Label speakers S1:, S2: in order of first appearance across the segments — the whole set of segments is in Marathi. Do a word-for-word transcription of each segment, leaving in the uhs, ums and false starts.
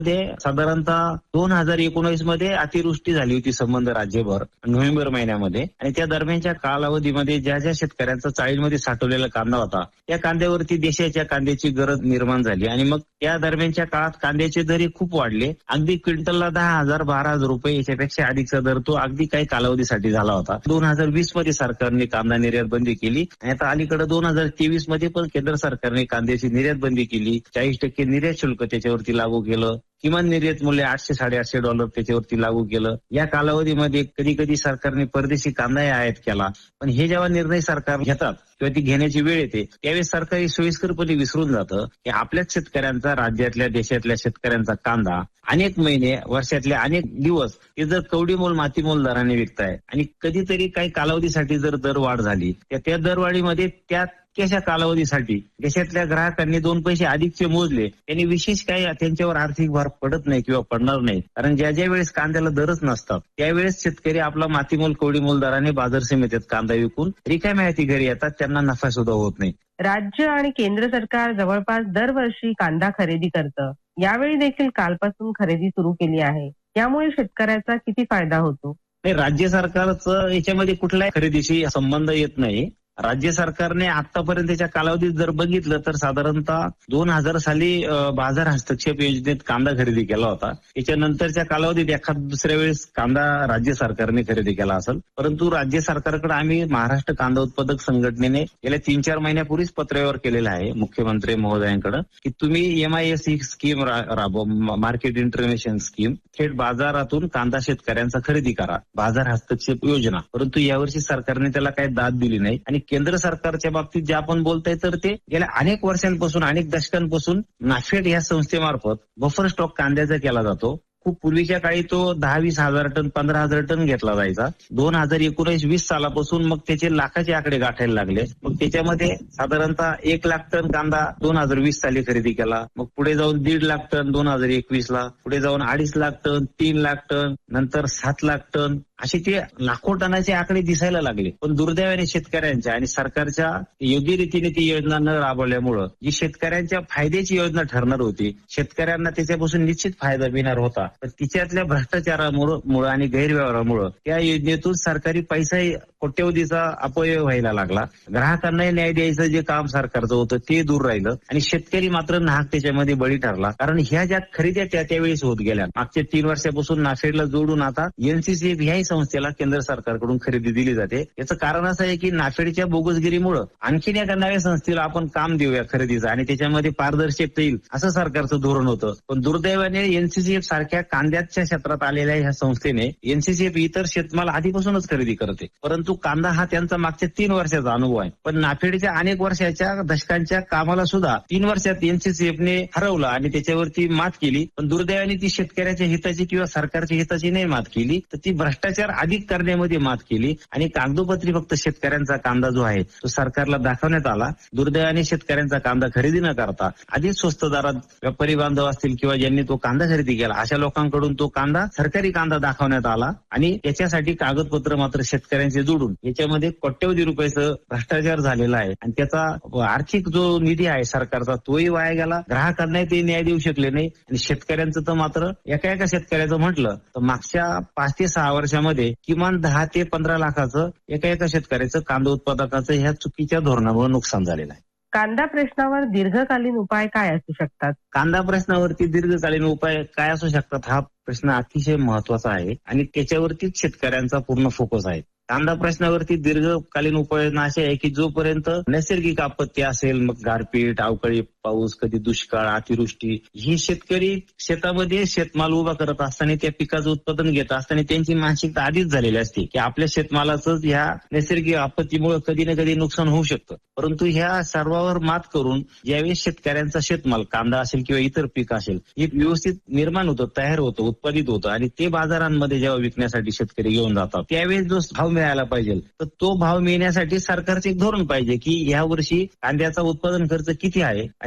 S1: ते साधारणतः दोन हजार एकोणीस मध्ये अतिवृष्टी झाली होती संबंध राज्यभर नोव्हेंबर महिन्यामध्ये आणि त्या दरम्यानच्या कालावधीमध्ये ज्या ज्या शेतकऱ्यांचा चाळीमध्ये साठवलेला कांदा होता त्या कांद्यावरती देशाच्या कांद्याची गरज निर्माण झाली आणि मग त्या दरम्यानच्या काळात कांद्याचे दरही खूप वाढले. अगदी क्विंटलला दहा हजार बारा हजार रुपये याच्यापेक्षा अधिकचा दर तो अगदी काही कालावधीसाठी झाला होता. दोन हजार वीस मध्ये सरकारने कांदा निर्यात बंदी केली आणि आता अलीकडे दोन हजार तेवीस मध्ये पण केंद्र सरकारने कांद्याची निर्यात बंदी केली. चाळीस टक्के निर्यात शुल्क त्याच्यावरती लागू केलं. किमान निर्यात मूल्य आठशे साडेआठशे डॉलर त्याच्यावरती लागू केलं. या कालावधीमध्ये कधी कधी सरकारने परदेशी कांदाही आयात केला. पण हे जेव्हा निर्णय सरकार घेतात किंवा ती घेण्याची वेळ येते त्यावेळेस सरकार सोयीस्करपणे विसरून जातं की आपल्याच शेतकऱ्यांचा, राज्यातल्या देशातल्या शेतकऱ्यांचा कांदा अनेक महिने, वर्षातले अनेक दिवस हे जर कवडीमोल मातीमोल दराने विकताय आणि कधीतरी काही कालावधीसाठी जर दरवाढ झाली त्या त्या दरवाढीमध्ये त्या कशा कालावधीसाठी देशातल्या ग्राहकांनी दोन पैसे अधिकचे मोजले त्यांनी विशेष काही त्यांच्यावर आर्थिक भार पडत नाही किंवा पडणार नाही. कारण ज्या ज्या वेळेस कांद्याला दरच नसतात त्यावेळेस शेतकरी आपला मातीमोल कवडीमोल दराने बाजार समितीत कांदा विकून रिकाम्या हाती घरी येतात. त्यांना नफा सुद्धा होत नाही.
S2: राज्य आणि केंद्र सरकार जवळपास दरवर्षी कांदा खरेदी करतं. यावेळी देखील कालपासून खरेदी सुरू केली आहे. यामुळे शेतकऱ्याचा किती फायदा होतो?
S1: राज्य सरकारचं याच्यामध्ये कुठल्याही खरेदीशी संबंध येत नाही. राज्य सरकारने आतापर्यंतच्या कालावधीत जर बघितलं तर साधारणतः दोन हजार साली बाजार हस्तक्षेप योजनेत कांदा खरेदी केला होता. याच्यानंतरच्या कालावधीत एखाद दुसऱ्या वेळेस कांदा राज्य सरकारने खरेदी केला असेल. परंतु राज्य सरकारकडे आम्ही महाराष्ट्र कांदा उत्पादक संघटनेने गेल्या तीन चार महिन्यापूर्वीच पत्रव्यवहार केलेला आहे मुख्यमंत्री महोदयांकडे की तुम्ही M I S he scheme राबव, market intervention scheme, थेट बाजारातून कांदा शेतकऱ्यांचा खरेदी करा, बाजार हस्तक्षेप योजना. परंतु यावर्षी सरकारने त्याला काही दाद दिली नाही आणि केंद्र सरकारच्या बाबतीत जे आपण बोलताय तर ते गेल्या अनेक वर्षांपासून, अनेक दशकांपासून नाफेड या संस्थेमार्फत बफर स्टॉक कांद्याचा केला जातो. खूप पूर्वीच्या काळी तो दहा वीस हजार टन, पंधरा हजार टन घेतला जायचा. दोन हजार एकोणीस वीस सालापासून मग त्याचे लाखाचे आकडे गाठायला लागले. मग त्याच्यामध्ये साधारणतः एक लाख टन कांदा दोन हजार वीस साली खरेदी केला. मग पुढे जाऊन दीड लाख टन दोन हजार एकवीस ला, पुढे जाऊन अडीच लाख टन, तीन लाख टन, नंतर सात लाख टन, असे ते लाखो टनाचे आकडे दिसायला लागले. पण दुर्दैवाने शेतकऱ्यांच्या आणि सरकारच्या योग्य रीतीने ती योजना न राबवल्यामुळं जी शेतकऱ्यांच्या फायद्याची योजना ठरणार होती, शेतकऱ्यांना त्याच्यापासून निश्चित फायदा मिळणार होता, पण तिच्यातल्या भ्रष्टाचारामुळे आणि गैरव्यवहारामुळे त्या योजनेतून सरकारी पैसाही कोट्यवधीचा अपव्यय व्हायला लागला. ग्राहकांनाही न्याय द्यायचं जे काम सरकारचं होतं ते दूर राहिलं आणि शेतकरी मात्र नाहक त्याच्यामध्ये बळी ठरला. कारण ह्या ज्या खरेद्या त्या त्यावेळेस होत गेल्या. मागच्या तीन वर्षापासून नाफेडला जोडून आता एनसीसी ह्याही संस्थेला केंद्र सरकारकडून खरेदी दिली जाते. याचं कारण असं आहे की नाफेडच्या बोगसगिरीमुळे आणखीन एका नव्या संस्थेला आपण काम देऊया खरेदीचं आणि त्याच्यामध्ये पारदर्शकता येईल असं सरकारचं धोरण होतं. पण दुर्दैवाने एनसीसीएफ सारख्या कांद्याच्या क्षेत्रात आलेल्या ह्या संस्थेने, एनसीसीएफ इतर शेतमाल आधीपासूनच खरेदी करते, परंतु कांदा हा त्यांचा मागच्या तीन वर्षाचा अनुभव आहे. पण नाफेडच्या अनेक वर्षाच्या दशकांच्या कामाला सुद्धा तीन वर्षात एनसीसीएफने हरवलं आणि त्याच्यावरती मात केली. पण दुर्दैवाने ती शेतकऱ्याच्या हिताची किंवा सरकारच्या हिताची नाही मात केली, तर ती भ्रष्टाचार अधिक करण्यामध्ये मात केली आणि कागदोपत्री फक्त शेतकऱ्यांचा कांदा जो आहे तो सरकारला दाखवण्यात आला. दुर्दैवाने शेतकऱ्यांचा कांदा खरेदी न करता आधीच स्वस्त दरात व्यापारी बांधव असतील किंवा ज्यांनी तो कांदा खरेदी केला अशा लोकांकडून तो कांदा सरकारी कांदा दाखवण्यात आला आणि याच्यासाठी कागदपत्र मात्र शेतकऱ्यांचे जोडून याच्यामध्ये कोट्यवधी रुपयाचं भ्रष्टाचार झालेला आहे आणि त्याचा आर्थिक जो निधी आहे सरकारचा तोही वाया गेला. ग्राहकांनाही ते न्याय देऊ शकले नाही आणि शेतकऱ्यांचं तर मात्र एका एका शेतकऱ्याचं म्हटलं तर मागच्या पाच ते सहा वर्षामध्ये किमान दहा ते पंधरा लाखाचं एका एका शेतकऱ्याचं कांदा उत्पादकाचं ह्या चुकीच्या धोरणामुळे नुकसान झालेलं आहे.
S2: कांदा प्रश्नावर दीर्घकालीन उपाय काय असू शकतात?
S1: कांदा प्रश्नावरती दीर्घकालीन उपाय काय असू शकतात हा प्रश्न अतिशय महत्वाचा आहे आणि त्याच्यावरतीच शेतकऱ्यांचा पूर्ण फोकस आहे. कांदा प्रश्नावरती दीर्घकालीन उपाययोजना अशी आहे की जोपर्यंत नैसर्गिक आपत्ती असेल, मग गारपीट, अवकाळी पाऊस, कधी दुष्काळ, अतिवृष्टी, हे शेतकरी शेतामध्ये शेतमाल उभा करत असताना त्या पिकाचं उत्पादन घेत असताना त्यांची मानसिकता आधीच झालेली असते की आपल्या शेतमालाचं ह्या नैसर्गिक आपत्तीमुळे कधी ना कधी नुकसान होऊ शकतं. परंतु ह्या सर्वावर मात करून ज्यावेळेस शेतकऱ्यांचा शेतमाल कांदा असेल किंवा इतर पीक असेल हे व्यवस्थित निर्माण होतं, तयार होतं, उत्पादित होतं आणि ते बाजारांमध्ये जेव्हा विकण्यासाठी शेतकरी घेऊन जातात त्यावेळेस जो भाव मिळायला पाहिजे तर तो भाव मिळण्यासाठी सरकारचे एक धोरण पाहिजे की या वर्षी कांद्याचा उत्पादन खर्च किती आहे आणि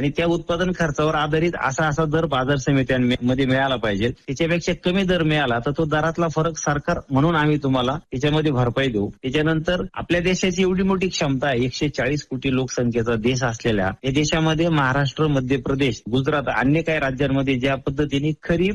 S1: आणि त्या उत्पादन खर्चावर आधारित असा असा दर बाजार समित्यांमध्ये मिळाला पाहिजे. त्याच्यापेक्षा कमी दर मिळाला तर तो दरातला फरक सरकार म्हणून आम्ही तुम्हाला त्याच्यामध्ये भरपाई देऊ. त्याच्यानंतर आपल्या देशाची एवढी मोठी क्षमता आहे, एकशे चाळीस कोटी लोकसंख्येचा देश असलेल्या या देशामध्ये महाराष्ट्र, मध्य प्रदेश, गुजरात, अन्य काही राज्यांमध्ये ज्या पद्धतीने खरीप